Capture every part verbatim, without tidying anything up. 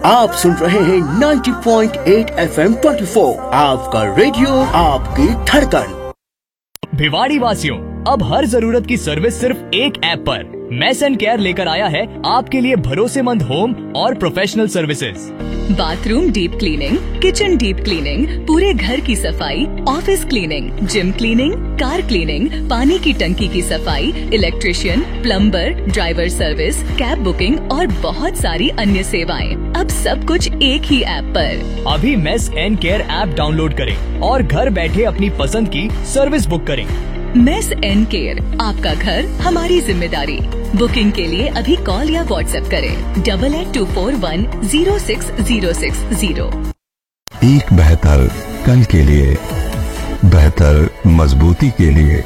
आप सुन रहे हैं नब्बे पॉइंट आठ एफ एम चौबीस, आपका रेडियो, आपकी धड़कन। भिवाड़ी वासियों, अब हर जरूरत की सर्विस सिर्फ एक ऐप पर। मेस एंड केयर लेकर आया है आपके लिए भरोसेमंद होम और professional services. Bathroom deep cleaning, kitchen deep cleaning, पूरे घर की सफाई, office cleaning, gym cleaning, car cleaning, पानी की टंकी की सफाई, electrician, plumber, driver service, cab booking और बहुत सारी अन्य सेवाएं। अब सब कुछ एक ही ऐप पर। अभी mess and care app download करें और घर बैठे अपनी पसंद की सर्विस बुक करें। मेस एंड केयर, आपका घर हमारी जिम्मेदारी। बुकिंग के लिए अभी कॉल या व्हाट्सएप करें double eight to four one zero six zero six zero. एक बेहतर कल के लिए, बेहतर मजबूती के लिए,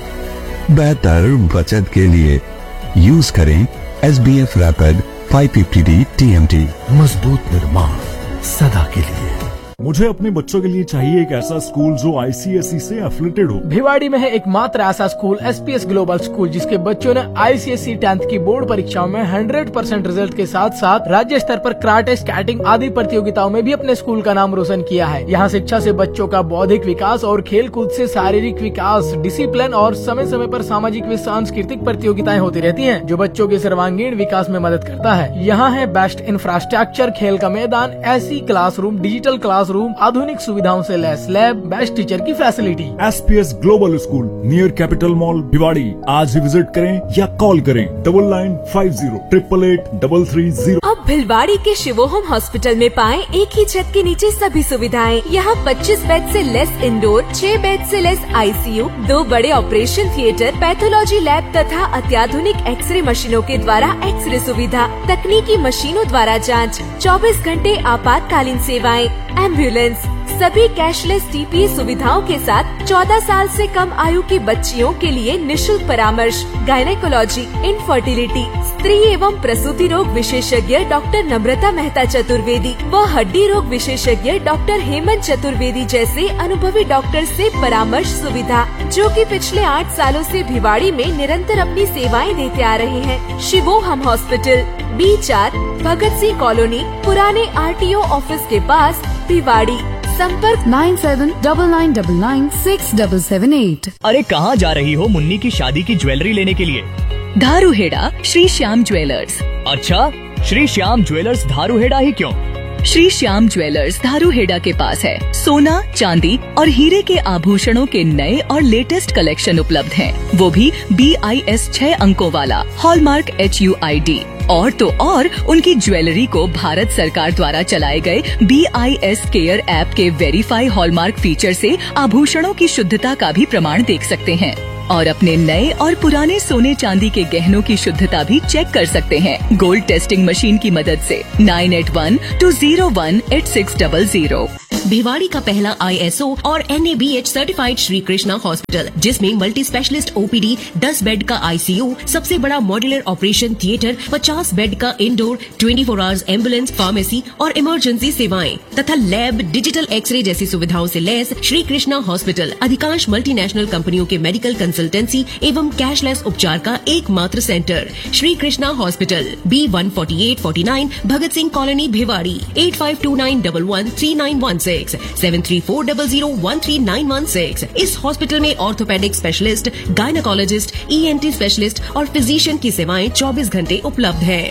बेहतर बचत के लिए यूज करें S B F rapid five fifty D T M T. मजबूत निर्माण सदा के लिए। मुझे अपने बच्चों के लिए चाहिए एक ऐसा स्कूल जो आई सी एस ई से एफिलेटेड हो। भिवाड़ी में है एकमात्र ऐसा school S P S global school, जिसके बच्चों ने आई सी एस ई टेंथ की बोर्ड परीक्षाओं में सौ परसेंट रिजल्ट के साथ साथ राज्य स्तर पर कराटे, स्केटिंग आदि प्रतियोगिताओं में भी अपने स्कूल का नाम रोशन किया है। यहाँ शिक्षा से बच्चों का बौद्धिक विकास और खेल कूद से शारीरिक विकास, डिसिप्लिन और समय समय पर सामाजिक व सांस्कृतिक प्रतियोगिताएं होती रहती है, जो बच्चों के सर्वांगीण विकास में मदद करता है। यहाँ है बेस्ट इंफ्रास्ट्रक्चर, खेल का मैदान, ऐसी क्लासरूम, डिजिटल क्लास रूम, आधुनिक सुविधाओं से लैस लैब, बेस्ट टीचर की facility. S P S global school near capital mall Bhiwadi. आज ही विजिट करें या कॉल करें double nine five zero triple eight double three zero. अब भिवाड़ी के शिवोहम हॉस्पिटल में पाएं एक ही छत के नीचे सभी सुविधाएं। यहाँ पच्चीस बेड से लेस इंडोर, छह बेड से लेस आई सी यू, दो बड़े ऑपरेशन थिएटर, पैथोलॉजी लैब तथा अत्याधुनिक एक्सरे मशीनों के द्वारा एक्सरे सुविधा, तकनीकी मशीनों द्वारा जाँच, चौबीस घंटे आपातकालीन सेवाएं, एम्बुलेंस, सभी कैशलेस टी पी ए सुविधाओं के साथ चौदह साल से कम आयु की बच्चियों के लिए निशुल्क परामर्श, गायनेकोलॉजी, इनफर्टिलिटी, स्त्री एवं प्रसूति रोग विशेषज्ञ डॉक्टर नम्रता मेहता चतुर्वेदी व हड्डी रोग विशेषज्ञ डॉक्टर हेमंत चतुर्वेदी जैसे अनुभवी डॉक्टर से परामर्श सुविधा, जो कि पिछले आठ सालों से भिवाड़ी में निरंतर अपनी सेवाएं देते आ रहे हैं। शिवोहम हॉस्पिटल, बी चार, भगत सिंह कॉलोनी, पुराने आर टी ओ ऑफिस के पास, भिवाड़ी। संपर्क nine seven double nine double nine six double seven eight. अरे कहाँ जा रही हो मुन्नी की शादी की ज्वेलरी लेने के लिए? धारूहेड़ा श्री श्याम ज्वेलर्स। अच्छा, श्री श्याम ज्वेलर्स धारूहेड़ा ही क्यों? श्री श्याम ज्वेलर्स धारूहेड़ा के पास है सोना, चांदी और हीरे के आभूषणों के नए और लेटेस्ट कलेक्शन उपलब्ध हैं। वो भी बी आई एस छह अंकों वाला, hallmark H U I D. और तो और उनकी ज्वेलरी को भारत सरकार द्वारा चलाए गए B I S care app के वेरीफाई हॉलमार्क फीचर से आभूषणों की शुद्धता का भी प्रमाण देख सकते हैं और अपने नए और पुराने सोने चांदी के गहनों की शुद्धता भी चेक कर सकते हैं गोल्ड टेस्टिंग मशीन की मदद से। Nine eight one two zero one eight six double zero. Bhiwadi का पहला आई एस ओ और N A B H certified Shri Krishna hospital, जिसमें multi specialist O P D, दस बेड का आई सी यू, सबसे बड़ा मॉड्यूलर ऑपरेशन थिएटर, पचास बेड का इंडोर, चौबीस आवर्स एम्बुलेंस, फार्मेसी और इमरजेंसी सेवाएं तथा लैब, डिजिटल एक्सरे जैसी सुविधाओं से लैस श्री कृष्णा हॉस्पिटल अधिकांश मल्टीनेशनल कंपनियों के मेडिकल कंसल्टेंसी एवं कैशलेस उपचार का एकमात्र centre. Shri Krishna hospital, B one forty eight forty nine, Bhagat Singh colony, Bhiwadi. Eight five to nine one one three nine one six, seven three four zero zero one three nine one six. इस hospital में orthopaedic specialist, gynaecologist, E N T specialist और physician की सेवाएं चौबीस घंटे उपलब्ध है।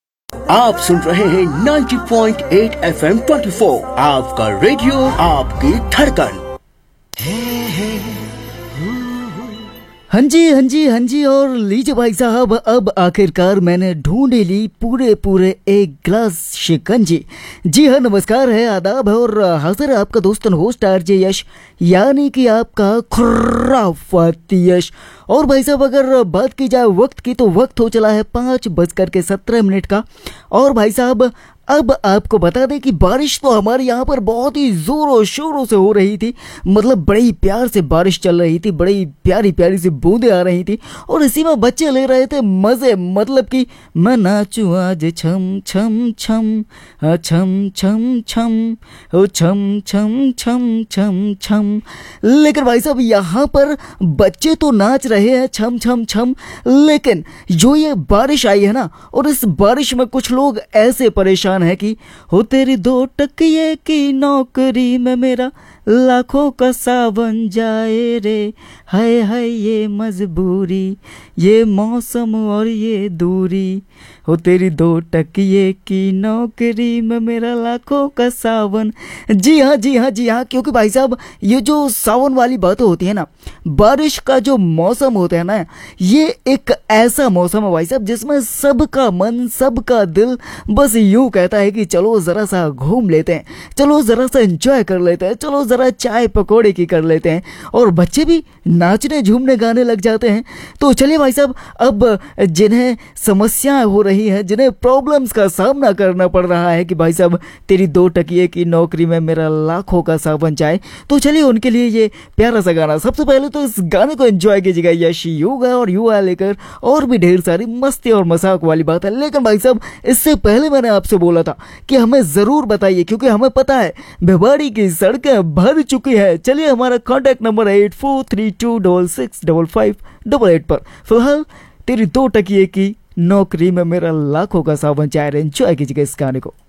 आप सुन रहे हैं नब्बे पॉइंट आठ एफ एम चौबीस, आपका रेडियो, आपकी धड़कन। हाँ जी हाँ जी हाँ जी और लीजिए भाई साहब, अब आखिरकार मैंने ढूंढ ली पूरे पूरे एक गिलास शिकंजी। जी हाँ, नमस्कार है, आदाब है और हाजिर है आपका दोस्त होस्ट आरजे यश, यानी कि आपका खुराफाती यश। और भाई साहब, अगर बात की जाए वक्त की तो वक्त हो चला है पाँच बजकर के सत्रह मिनट का। और भाई साहब, अब आपको बता दें कि बारिश तो हमारे यहाँ पर बहुत ही जोरों शोरों से हो रही थी, मतलब बड़ी प्यार से बारिश चल रही थी, बड़ी प्यारी प्यारी सी बूंदें आ रही थी और इसी में बच्चे ले रहे थे मजे, मतलब कि मैं नाचूं आज छम छम छम छम छम छम ओ छम छम छम छम छम। लेकिन भाई साहब, यहाँ पर बच्चे तो नाच रहे हैं छम छम छम, लेकिन जो ये बारिश आई है ना, और इस बारिश में कुछ लोग ऐसे परेशान गुणगान है कि हो तेरी दो टकिए की नौकरी में मेरा लाखों का सावन जाए रे, हाय हाय ये मजबूरी, ये मौसम और ये दूरी, हो तेरी दो टकिए की नौकरी में मेरा लाखों का सावन। जी हाँ जी हाँ जी हाँ, क्योंकि भाई साहब ये जो सावन वाली बात होती है ना, बारिश का जो मौसम होता है ना, ये एक ऐसा मौसम है भाई साहब जिसमें सबका मन सबका दिल बस यूं कहता है कि चलो जरा सा घूम लेते हैं, चलो जरा सा एंजॉय कर लेते हैं, चलो जरा चाय पकौड़े की कर लेते हैं, और बच्चे भी नाचने झूमने गाने लग जाते हैं। तो चलिए भाई साहब, अब जिन्हें समस्याएं हो रही हैं, जिन्हें प्रॉब्लम्स का सामना करना पड़ रहा है कि भाई साहब तेरी दो टकिए की नौकरी में मेरा लाखों का सावन जाए, तो चलिए उनके लिए ये प्यारा सा गाना। सबसे पहले तो इस गाने को एंजॉय कीजिएगा, यश योगा और युवा लेकर और भी ढेर सारी मस्ती और मजाक वाली बात है। लेकिन भाई साहब इससे पहले मैंने आपसे बोला था कि हमें जरूर बताइए, क्योंकि हमें पता है भिवाड़ी की सड़कें भर चुकी है। चलिए हमारा कॉन्टैक्ट नंबर है eight four three to double six double five double eight पर। फिलहाल तेरी दो टकिए की नौकरी में मेरा लाखों का सावन जाए, एंजॉय कीजिएगा इस गाने को।